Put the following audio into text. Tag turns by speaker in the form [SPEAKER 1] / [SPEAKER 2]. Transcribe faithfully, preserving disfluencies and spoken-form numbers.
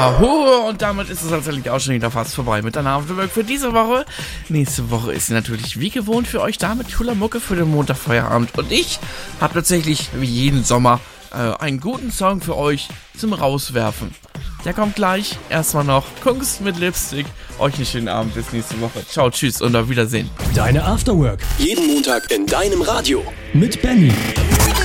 [SPEAKER 1] Ja, hu, und damit ist es tatsächlich auch schon wieder fast vorbei mit der Afterwork für diese Woche. Nächste Woche ist sie natürlich wie gewohnt für euch da mit cooler Mucke für den Montagfeierabend. Und ich habe tatsächlich wie jeden Sommer äh, einen guten Song für euch zum Rauswerfen. Der kommt gleich. Erstmal noch Kunst mit Lipstick. Euch einen schönen Abend, bis nächste Woche. Ciao, tschüss und auf Wiedersehen.
[SPEAKER 2] Deine Afterwork.
[SPEAKER 3] Jeden Montag in deinem Radio.
[SPEAKER 2] Mit Benny.